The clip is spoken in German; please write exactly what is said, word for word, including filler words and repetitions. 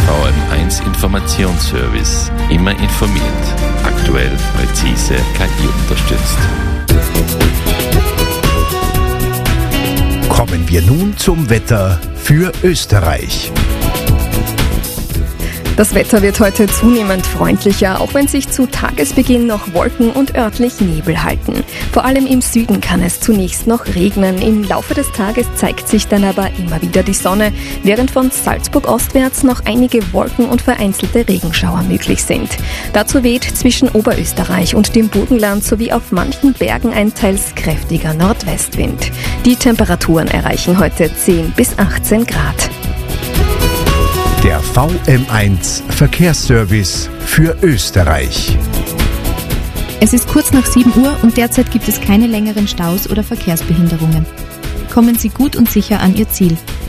V M eins Informationsservice. Immer informiert. Aktuell, präzise, K I-unterstützt. Kommen wir nun zum Wetter für Österreich. Das Wetter wird heute zunehmend freundlicher, auch wenn sich zu Tagesbeginn noch Wolken und örtlich Nebel halten. Vor allem im Süden kann es zunächst noch regnen. Im Laufe des Tages zeigt sich dann aber immer wieder die Sonne, während von Salzburg ostwärts noch einige Wolken und vereinzelte Regenschauer möglich sind. Dazu weht zwischen Oberösterreich und dem Burgenland sowie auf manchen Bergen ein teils kräftiger Nordwestwind. Die Temperaturen erreichen heute zehn bis achtzehn Grad. Der V M eins Verkehrsservice für Österreich. Es ist kurz nach sieben Uhr und derzeit gibt es keine längeren Staus oder Verkehrsbehinderungen. Kommen Sie gut und sicher an Ihr Ziel.